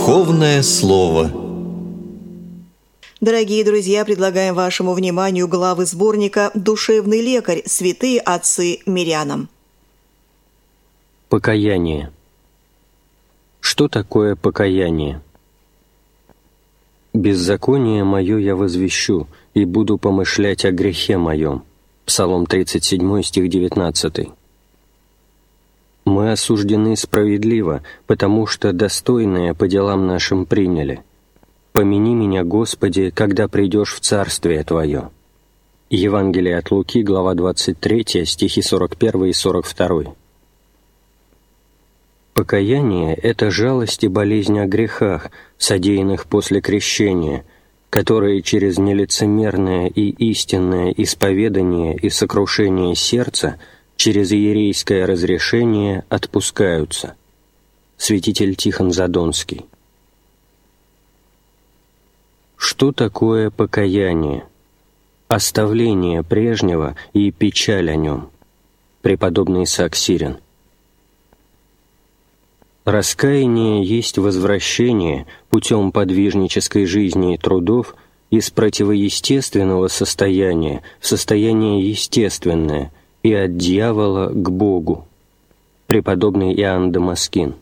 Духовное слово. Дорогие друзья, предлагаем вашему вниманию главы сборника «Душевный лекарь. Святые отцы мирянам». Покаяние. Что такое покаяние? «Беззаконие мое я возвещу, и буду помышлять о грехе моем». Псалом 37, стих 19. «Мы осуждены справедливо, потому что достойное по делам нашим приняли. Помяни меня, Господи, когда придешь в Царствие Твое». Евангелие от Луки, глава 23, стихи 41 и 42. Покаяние – это жалость и болезнь о грехах, содеянных после крещения, которые через нелицемерное и истинное исповедание и сокрушение сердца через иерейское разрешение отпускаются. Святитель Тихон Задонский. Что такое покаяние? Оставление прежнего и печаль о нем. Преподобный Исаак Сирин. Раскаяние есть возвращение путем подвижнической жизни и трудов из противоестественного состояния в состояние естественное и от дьявола к Богу. Преподобный Иоанн Дамаскин.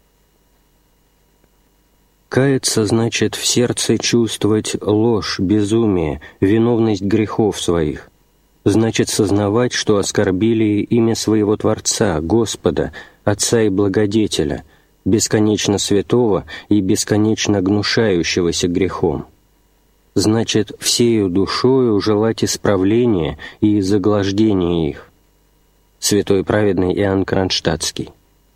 Каяться значит в сердце чувствовать ложь, безумие, виновность грехов своих. Значит сознавать, что оскорбили имя своего Творца, Господа, Отца и Благодетеля, бесконечно святого и бесконечно гнушающегося грехом. Значит, всею душою желать исправления и заглаждения их. Святой праведный Иоанн Кронштадтский.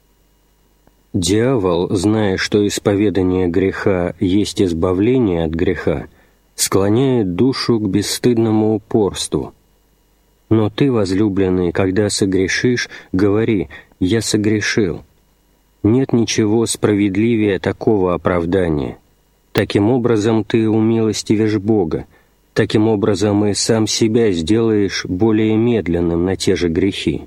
Дьявол, зная, что исповедание греха есть избавление от греха, склоняет душу к бесстыдному упорству. Но ты, возлюбленный, когда согрешишь, говори: «Я согрешил». Нет ничего справедливее такого оправдания. Таким образом ты умилостивишь Бога, таким образом и сам себя сделаешь более медленным на те же грехи.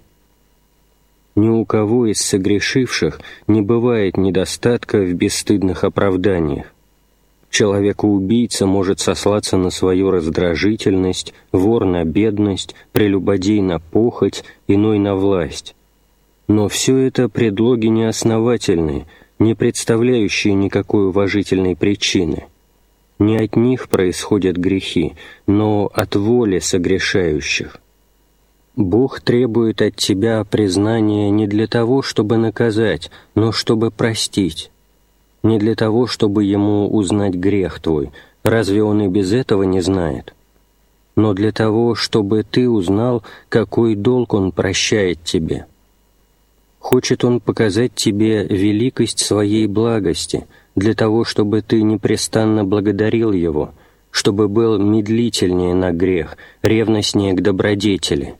Ни у кого из согрешивших не бывает недостатка в бесстыдных оправданиях. Человека-убийца может сослаться на свою раздражительность, вор на бедность, прелюбодей на похоть, иной на власть. Но все это предлоги неосновательные, не представляющие никакой уважительной причины. Не от них происходят грехи, но от воли согрешающих. Бог требует от тебя признания не для того, чтобы наказать, но чтобы простить. Не для того, чтобы Ему узнать грех твой, разве Он и без этого не знает? Но для того, чтобы ты узнал, какой долг Он прощает тебе. Хочет Он показать тебе великость Своей благости, для того, чтобы ты непрестанно благодарил Его, чтобы был медлительнее на грех, ревностнее к добродетели.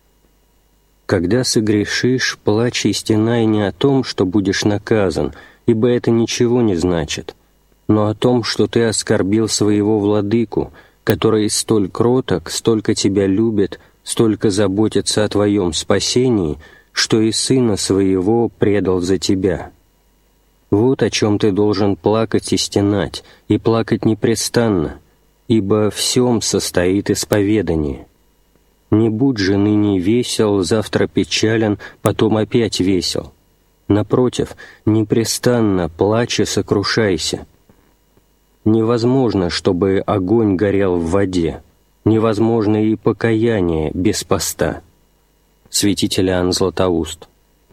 Когда согрешишь, плачь и стенай не о том, что будешь наказан, ибо это ничего не значит, но о том, что ты оскорбил своего владыку, который столь кроток, столько тебя любит, столько заботится о твоем спасении, что и сына своего предал за тебя. Вот о чем ты должен плакать и стенать, и плакать непрестанно, ибо в сем состоит исповедание. Не будь же ныне весел, завтра печален, потом опять весел. Напротив, непрестанно плачь и сокрушайся. Невозможно, чтобы огонь горел в воде, невозможно и покаяние без поста. Святитель Иоанн Златоуст.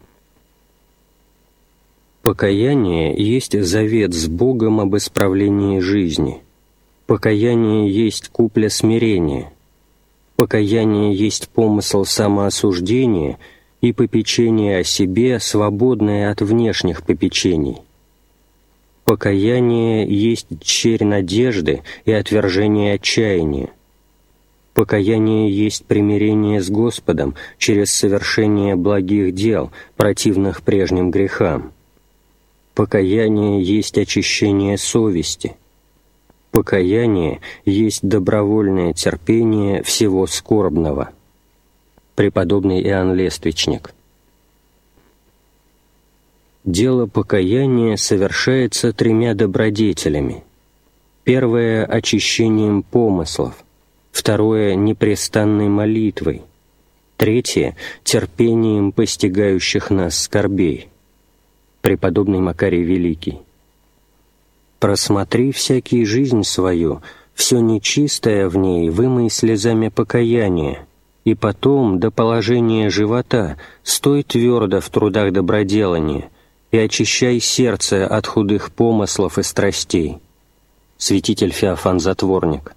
Покаяние есть завет с Богом об исправлении жизни. Покаяние есть купля смирения. Покаяние есть помысл самоосуждения и попечение о себе, свободное от внешних попечений. Покаяние есть черь надежды и отвержение отчаяния. Покаяние есть примирение с Господом через совершение благих дел, противных прежним грехам. Покаяние есть очищение совести. Покаяние есть добровольное терпение всего скорбного. Преподобный Иоанн Лествичник. дело покаяния совершается 3 добродетелями. Первое – очищением помыслов, второе – непрестанной молитвой, третье – терпением постигающих нас скорбей. Преподобный Макарий Великий. «Просмотри всякий жизнь свою, все нечистое в ней вымой слезами покаяния, и потом до положения живота стой твердо в трудах доброделания и очищай сердце от худых помыслов и страстей». Святитель Феофан Затворник.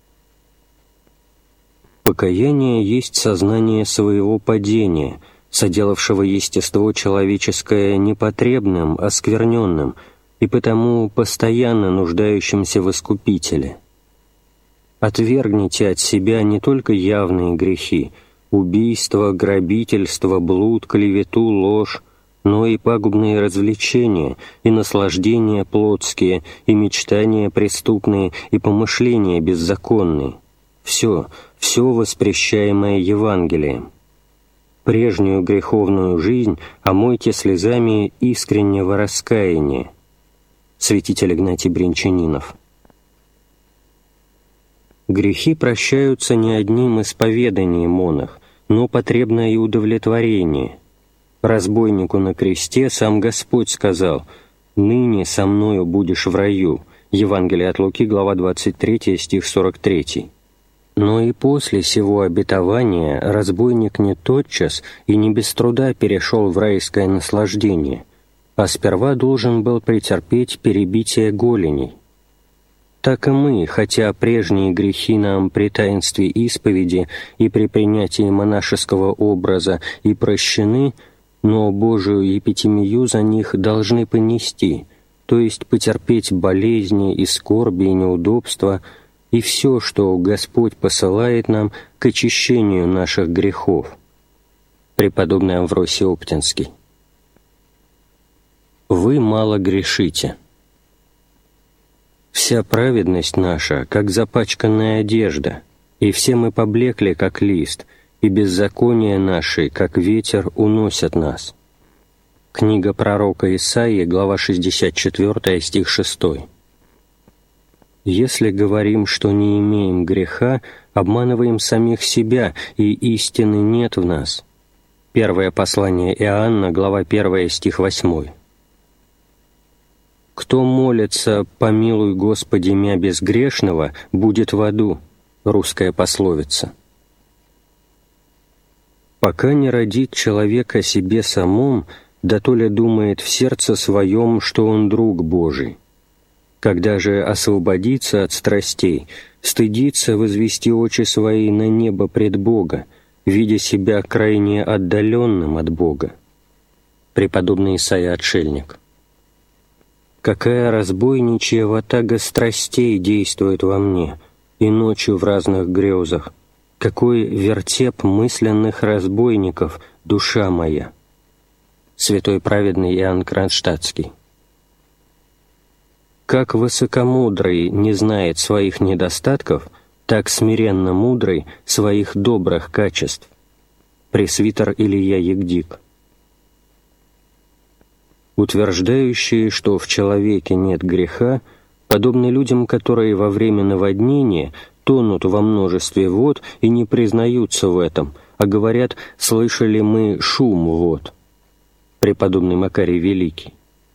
Покаяние есть сознание своего падения, соделавшего естество человеческое непотребным, оскверненным и потому постоянно нуждающимся в Искупителе. Отвергните от себя не только явные грехи – убийство, грабительство, блуд, клевету, ложь, но и пагубные развлечения, и наслаждения плотские, и мечтания преступные, и помышления беззаконные. Все воспрещаемое Евангелием. Прежнюю греховную жизнь омойте слезами искреннего раскаяния. Святитель Игнатий Бринчанинов. Грехи прощаются не одним исповеданием монах, но потребно и удовлетворение. Разбойнику на кресте сам Господь сказал: «Ныне со мною будешь в раю». Евангелие от Луки, глава 23, стих 43. Но и после сего обетования разбойник не тотчас и не без труда перешел в райское наслаждение, а сперва должен был претерпеть перебитие голеней. Так и мы, хотя прежние грехи нам при таинстве исповеди и при принятии монашеского образа и прощены, но Божию епитемию за них должны понести, то есть потерпеть болезни и скорби и неудобства, и все, что Господь посылает нам к очищению наших грехов. Преподобный Амвросий Оптинский. Вы мало грешите. Вся праведность наша, как запачканная одежда, и все мы поблекли, как лист, и беззакония наши, как ветер, уносят нас. Книга пророка Исаии, глава 64, стих 6. Если говорим, что не имеем греха, обманываем самих себя, и истины нет в нас. Первое послание Иоанна, глава 1, стих 8. «Кто молится, помилуй Господи мя безгрешного, будет в аду» — русская пословица. Пока не родит человек о себе самом, да то ли думает в сердце своем, что он друг Божий. Когда же освободится от страстей, стыдится возвести очи свои на небо пред Бога, видя себя крайне отдаленным от Бога. Преподобный Исаия Отшельник. Какая разбойничья ватага страстей действует во мне, и ночью в разных грезах, какой вертеп мысленных разбойников, душа моя. Святой праведный Иоанн Кронштадтский. Как высокомудрый не знает своих недостатков, так смиренно мудрый своих добрых качеств. Пресвитер Илья Ягдик. Утверждающие, что в человеке нет греха, подобны людям, которые во время наводнения тонут во множестве вод и не признаются в этом, а говорят: «Слышали мы шум вод». Преподобный Макарий Великий.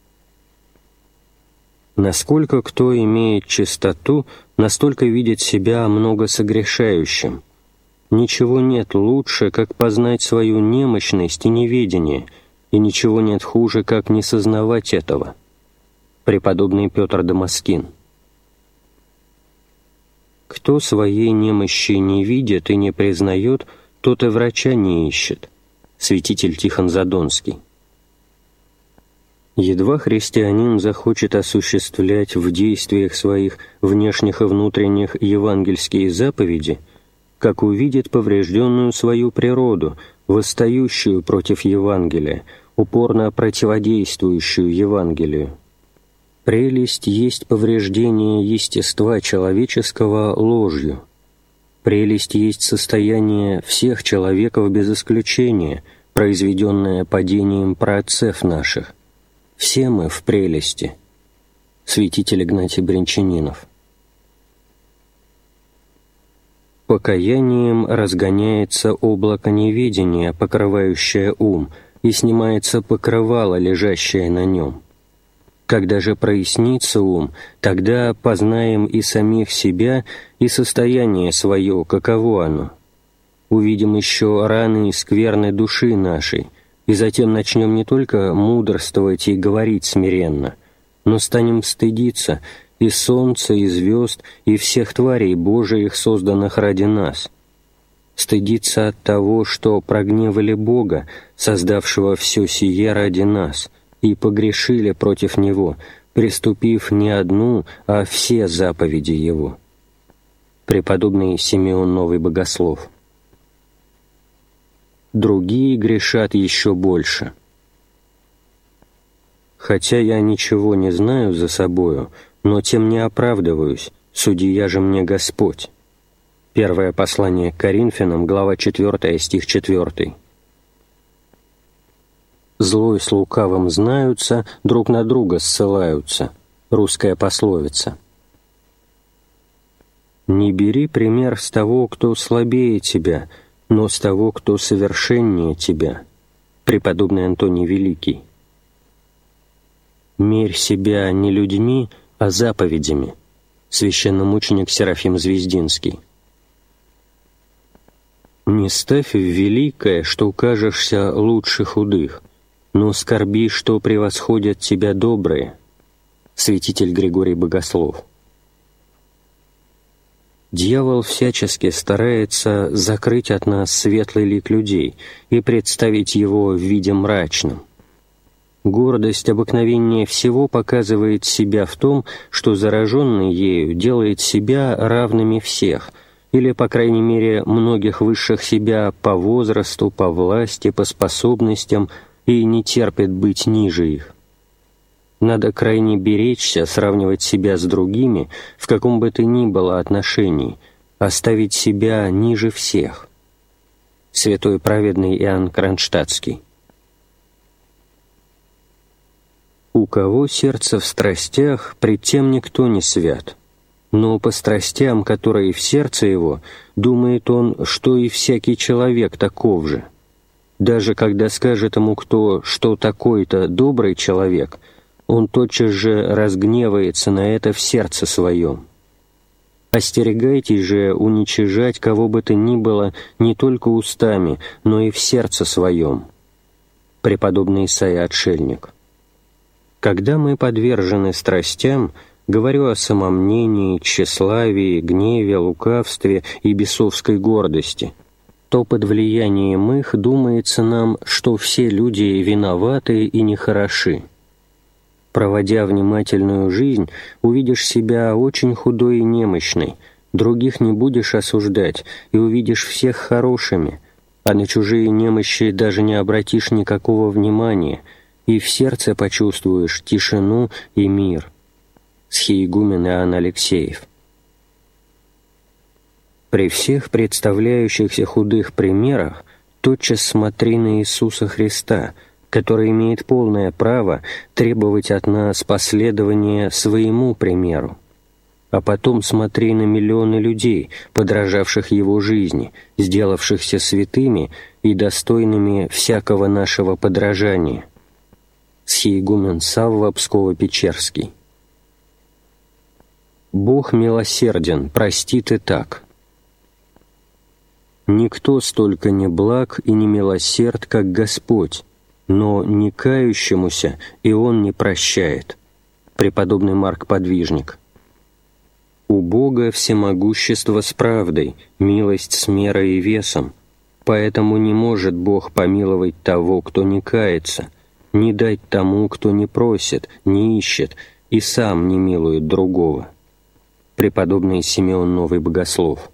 Насколько кто имеет чистоту, настолько видит себя много согрешающим. Ничего нет лучше, как познать свою немощность и неведение, и ничего нет хуже, как не сознавать этого. Преподобный Петр Дамаскин. Кто своей немощи не видит и не признает, тот и врача не ищет. Святитель Тихон Задонский. Едва христианин захочет осуществлять в действиях своих внешних и внутренних евангельские заповеди, как увидит поврежденную свою природу, восстающую против Евангелия, упорно противодействующую Евангелию. Прелесть есть повреждение естества человеческого ложью. Прелесть есть состояние всех человеков без исключения, произведенное падением праотцев наших. Все мы в прелести. Святитель Игнатий Брянчанинов. Покаянием разгоняется облако неведения, покрывающее ум, и снимается покрывало, лежащее на нем. Когда же прояснится ум, тогда познаем и самих себя, и состояние свое, каково оно. Увидим еще раны и скверны души нашей, и затем начнем не только мудрствовать и говорить смиренно, но станем стыдиться и солнца, и звезд, и всех тварей Божиих, созданных ради нас. Стыдиться от того, что прогневали Бога, создавшего все сие ради нас, и погрешили против Него, приступив не одну, а все заповеди Его. Преподобный Симеон Новый Богослов. Другие грешат еще больше. Хотя я ничего не знаю за собою, но тем не оправдываюсь, судья же мне Господь. Первое послание к Коринфянам, глава 4, стих 4. «Злой с лукавым знаются, друг на друга ссылаются». Русская пословица. «Не бери пример с того, кто слабее тебя, но с того, кто совершеннее тебя». Преподобный Антоний Великий. «Мерь себя не людьми, а заповедями». Священномученик Серафим Звездинский. «Не ставь в великое, что кажешься лучше худых, но скорби, что превосходят тебя добрые». Святитель Григорий Богослов. Дьявол всячески старается закрыть от нас светлый лик людей и представить его в виде мрачном. Гордость обыкновеннее всего показывает себя в том, что зараженный ею делает себя равными всех, или, по крайней мере, многих высших себя по возрасту, по власти, по способностям, и не терпит быть ниже их. Надо крайне беречься сравнивать себя с другими в каком бы то ни было отношении, оставить себя ниже всех. Святой праведный Иоанн Кронштадтский. «У кого сердце в страстях, пред тем никто не свят, но по страстям, которые в сердце его, думает он, что и всякий человек таков же. Даже когда скажет ему кто, что такой-то добрый человек, он тотчас же разгневается на это в сердце своем. Остерегайтесь же уничижать кого бы то ни было не только устами, но и в сердце своем». Преподобный Исаия Отшельник. Когда мы подвержены страстям, говорю о самомнении, тщеславии, гневе, лукавстве и бесовской гордости, то под влиянием их думается нам, что все люди виноваты и нехороши. Проводя внимательную жизнь, увидишь себя очень худой и немощной, других не будешь осуждать и увидишь всех хорошими, а на чужие немощи даже не обратишь никакого внимания, и в сердце почувствуешь тишину и мир. Схиегумен Иоанн Алексеев. При всех представляющихся худых примерах тотчас смотри на Иисуса Христа, который имеет полное право требовать от нас последования своему примеру. А потом смотри на миллионы людей, подражавших Его жизни, сделавшихся святыми и достойными всякого нашего подражания. Схиегумен Савва Псково-Печерский. «Бог милосерден, простит и так. Никто столько не благ и не милосерд, как Господь, но не кающемуся и Он не прощает». Преподобный Марк Подвижник. «У Бога всемогущество с правдой, милость с мерой и весом, поэтому не может Бог помиловать того, кто не кается, не дать тому, кто не просит, не ищет и сам не милует другого». Преподобный Симеон Новый Богослов.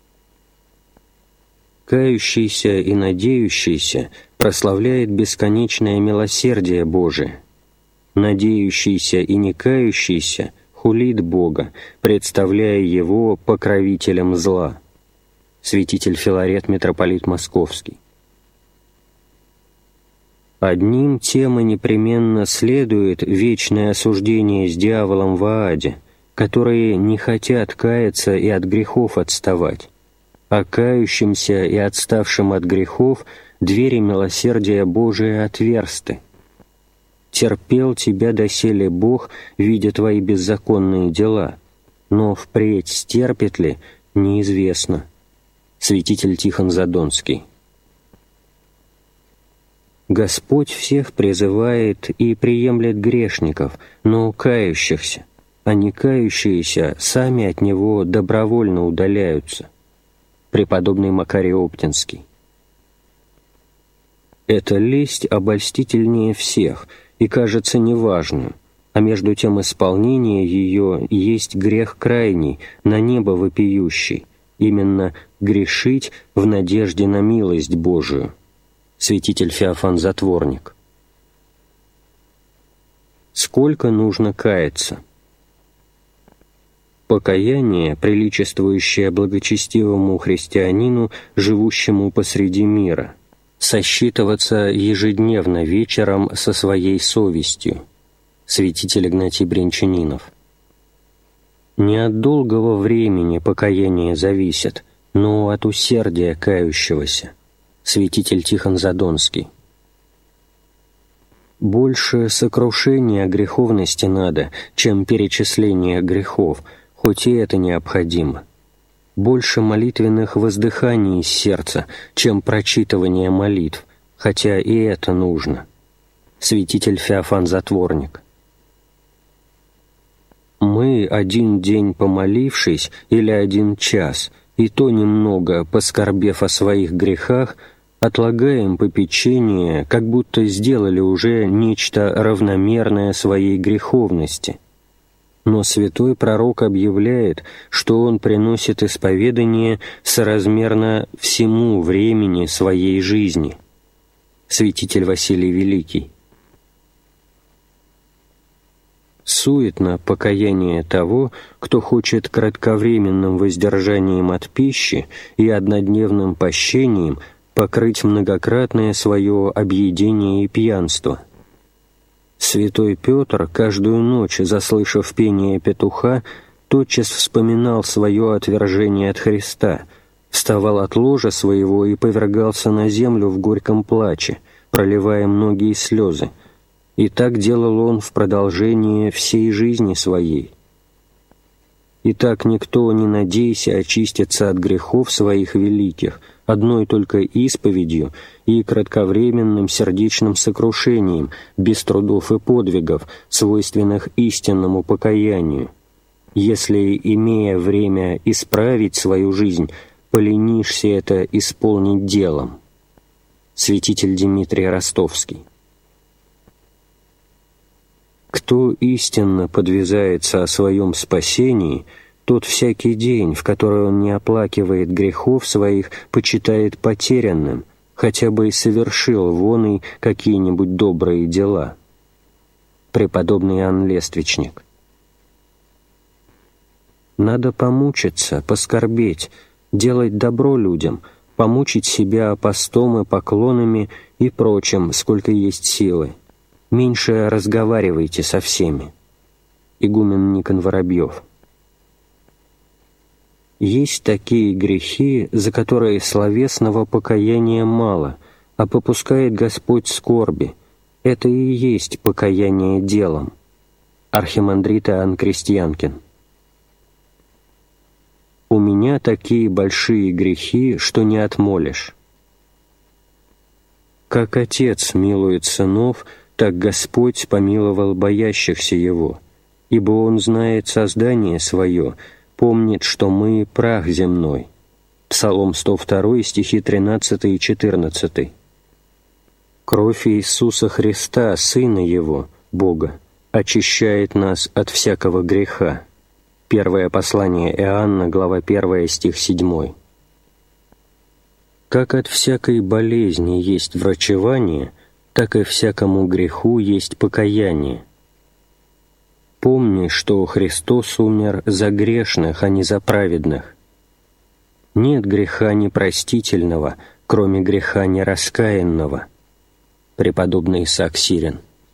Кающийся и надеющийся прославляет бесконечное милосердие Божие. Надеющийся и не кающийся хулит Бога, представляя Его покровителем зла. Святитель Филарет, митрополит Московский. Одним тем и непременно следует вечное осуждение с дьяволом в Ааде, которые не хотят каяться и от грехов отставать, а кающимся и отставшим от грехов двери милосердия Божия отверсты. Терпел тебя доселе Бог, видя твои беззаконные дела, но впредь стерпит ли, неизвестно. Святитель Тихон Задонский. Господь всех призывает и приемлет грешников, но кающихся, а не кающиеся сами от Него добровольно удаляются. Преподобный Макарий Оптинский. Эта лесть обольстительнее всех и кажется неважную, а между тем исполнение ее есть грех крайний, на небо вопиющий, именно грешить в надежде на милость Божию. Святитель Феофан Затворник. Сколько нужно каяться? Покаяние, приличествующее благочестивому христианину, живущему посреди мира, сосчитываться ежедневно вечером со своей совестью. Святитель Игнатий Брянчанинов. Не от долгого времени покаяние зависит, но от усердия кающегося. Святитель Тихон Задонский. Больше сокрушения греховности надо, чем перечисление грехов, хоть и это необходимо. Больше молитвенных воздыханий из сердца, чем прочитывание молитв, хотя и это нужно. Святитель Феофан Затворник. Мы, один день помолившись, или 1 час, и то немного, поскорбев о своих грехах, отлагаем попечение, как будто сделали уже нечто равномерное своей греховности. Но святой пророк объявляет, что он приносит исповедание соразмерно всему времени своей жизни. Святитель Василий Великий. Суетно покаяние того, кто хочет кратковременным воздержанием от пищи и однодневным пощением покрыть многократное свое объедение и пьянство. Святой Петр, каждую ночь, заслышав пение петуха, тотчас вспоминал свое отвержение от Христа, вставал от ложа своего и повергался на землю в горьком плаче, проливая многие слезы, и так делал он в продолжение всей жизни своей. Итак, никто, не надейся очиститься от грехов своих великих, одной только исповедью и кратковременным сердечным сокрушением, без трудов и подвигов, свойственных истинному покаянию. Если, имея время исправить свою жизнь, поленишься это исполнить делом. Святитель Дмитрий Ростовский. Кто истинно подвязается о своем спасении, тот всякий день, в который он не оплакивает грехов своих, почитает потерянным, хотя бы и совершил вон и какие-нибудь добрые дела. Преподобный Иоанн Лествичник. Надо помучиться, поскорбеть, делать добро людям, помучить себя постом и поклонами и прочим, сколько есть силы. Меньше разговаривайте со всеми. Игумен Никон Воробьев. Есть такие грехи, за которые словесного покаяния мало, а попускает Господь скорби. Это и есть покаяние делом. Архимандрит Иоанн Крестьянкин. У меня такие большие грехи, что не отмолишь. Как Отец милует сынов, так Господь помиловал боящихся Его, ибо Он знает создание свое, помнит, что мы прах земной. Псалом 102, стихи 13 и 14. Кровь Иисуса Христа, Сына Его, Бога, очищает нас от всякого греха. Первое послание Иоанна, глава 1, стих 7. Как от всякой болезни есть врачевание, так и всякому греху есть покаяние. Помни, что Христос умер за грешных, а не за праведных. Нет греха непростительного, кроме греха нераскаянного. преподобный Исаак Сирин.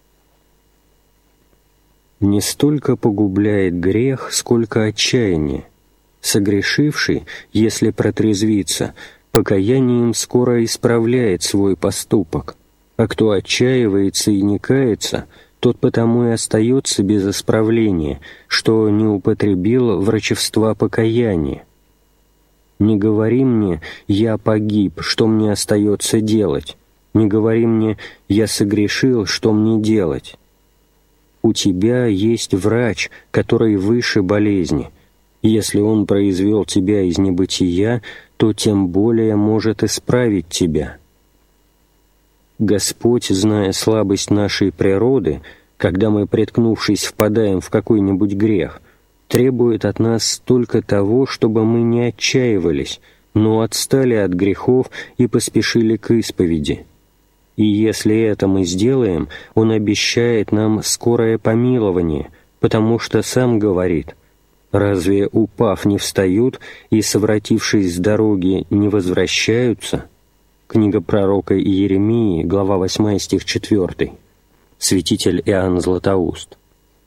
Не столько погубляет грех, сколько отчаяние. Согрешивший, если протрезвится, покаянием скоро исправляет свой поступок, а кто отчаивается и не кается, тот потому и остается без исправления, что не употребил врачевства покаяния. Не говори мне «я погиб, что мне остается делать?» Не говори мне «я согрешил, что мне делать?» У тебя есть врач, который выше болезни. Если он произвел тебя из небытия, то тем более может исправить тебя. Господь, зная слабость нашей природы, когда мы, приткнувшись, впадаем в какой-нибудь грех, требует от нас только того, чтобы мы не отчаивались, но отстали от грехов и поспешили к исповеди. И если это мы сделаем, Он обещает нам скорое помилование, потому что Сам говорит: «Разве, упав, не встают и, совратившись с дороги, не возвращаются?» Книга пророка Иеремии, глава 8, стих 4. Святитель Иоанн Златоуст.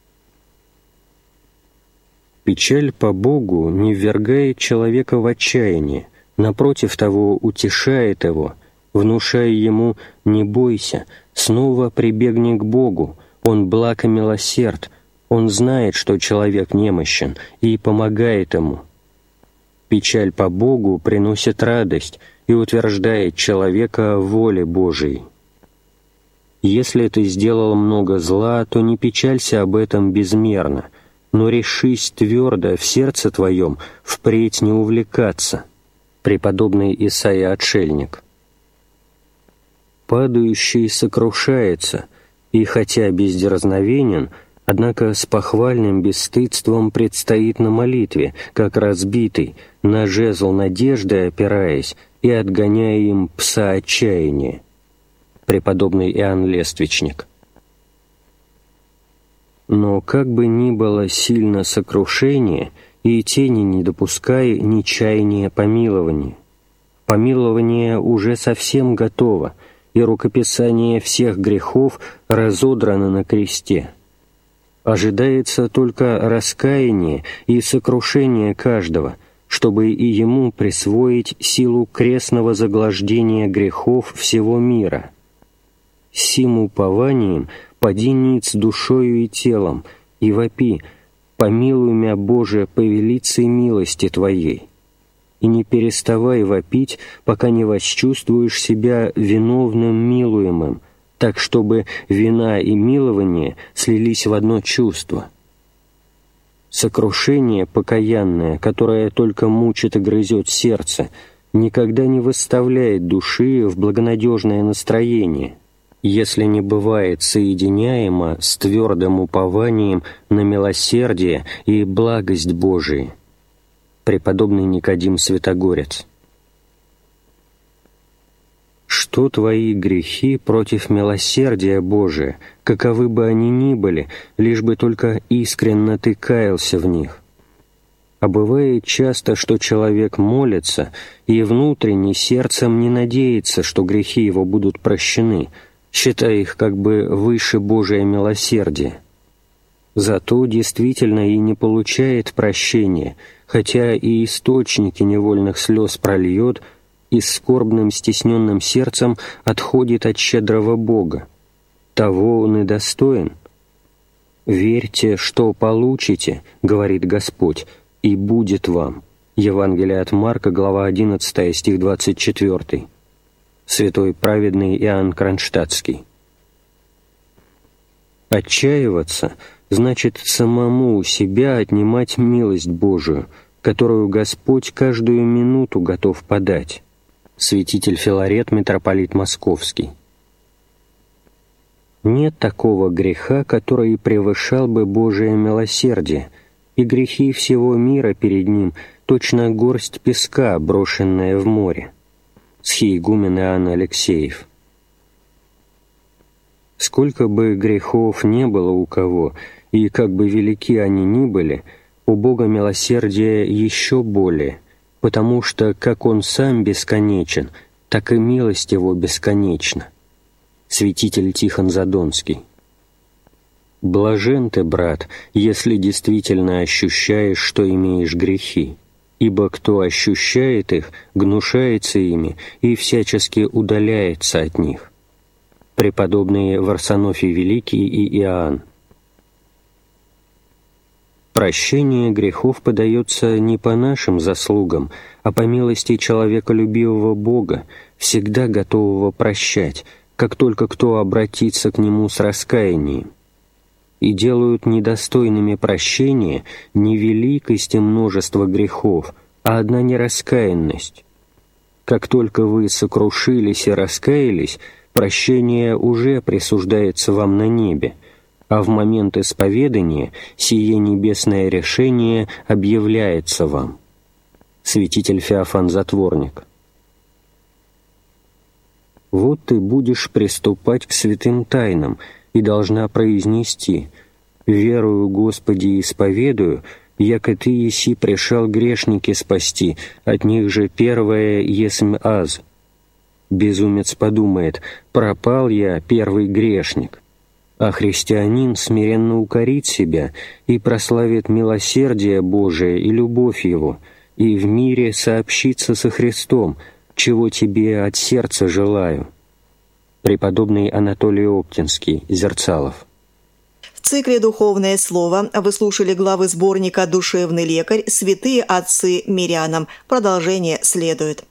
Печаль по Богу не ввергает человека в отчаяние, напротив того, утешает его, внушая ему «не бойся, снова прибегни к Богу, Он благ и милосерд, Он знает, что человек немощен, и помогает ему». Печаль по Богу приносит радость и утверждает человека в воле Божией. Если ты сделал много зла, то не печалься об этом безмерно, но решись твердо в сердце твоем впредь не увлекаться. Преподобный Исаия Отшельник. Падающий сокрушается, и хотя бездерзновенен, однако с похвальным бесстыдством предстоит на молитве, как разбитый, на жезл надежды опираясь и отгоняя им пса отчаяния. Преподобный Иоанн Лествичник. Но как бы ни было сильно сокрушение, и тени не допускай нечаяния помилования. Помилование уже совсем готово, и рукописание всех грехов разодрано на кресте. Ожидается только раскаяние и сокрушение каждого, чтобы и ему присвоить силу крестного заглаждения грехов всего мира. Сим упованием поди ниц душою и телом, и вопи: «Помилуй мя, Боже, по велицей милости Твоей». И не переставай вопить, пока не восчувствуешь себя виновным милуемым, так, чтобы вина и милование слились в одно чувство. Сокрушение покаянное, которое только мучит и грызет сердце, никогда не выставляет души в благонадежное настроение, если не бывает соединяемо с твердым упованием на милосердие и благость Божию. Преподобный Никодим Святогорец. Что твои грехи против милосердия Божия, каковы бы они ни были, лишь бы только искренно ты каялся в них? А бывает часто, что человек молится и внутренне сердцем не надеется, что грехи его будут прощены, считая их как бы выше Божие милосердие. Зато действительно и не получает прощения, хотя и источники невольных слез прольет, и с скорбным стесненным сердцем отходит от щедрого Бога. Того Он и достоин. «Верьте, что получите, — говорит Господь, — и будет вам». Евангелие от Марка, глава 11, стих 24. Святой праведный Иоанн Кронштадтский. Отчаиваться значит самому у себя отнимать милость Божию, которую Господь каждую минуту готов подать. Святитель Филарет, митрополит Московский. Нет такого греха, который превышал бы Божие милосердие, и грехи всего мира перед Ним точно горсть песка, брошенная в море. Схиегумен Иоанн Алексеев. Сколько бы грехов не было у кого, и как бы велики они ни были, у Бога милосердие еще более, потому что как Он Сам бесконечен, так и милость Его бесконечна. святитель Тихон Задонский. «Блажен ты, брат, если действительно ощущаешь, что имеешь грехи, ибо кто ощущает их, гнушается ими и всячески удаляется от них». Преподобные Варсонофий Великий и Иоанн. Прощение грехов подается не по нашим заслугам, а по милости человеколюбивого Бога, всегда готового прощать, как только кто обратится к Нему с раскаянием. И делают недостойными прощения не великость и множество грехов, а одна нераскаянность. Как только вы сокрушились и раскаялись, прощение уже присуждается вам на небе, а в момент исповедания сие небесное решение объявляется вам. Святитель Феофан Затворник. Вот ты будешь приступать к святым тайнам и должна произнести: «Верую, Господи, исповедую, яко Ты еси пришел грешники спасти, от них же первое есмь аз». Безумец подумает: «Пропал я, первый грешник». А христианин смиренно укорит себя и прославит милосердие Божие и любовь Его, и в мире сообщится со Христом, чего тебе от сердца желаю. Преподобный Анатолий Оптинский, Зерцалов. В цикле «Духовное слово» вы слушали главы сборника «Душевный лекарь. Святые отцы мирянам». Продолжение следует.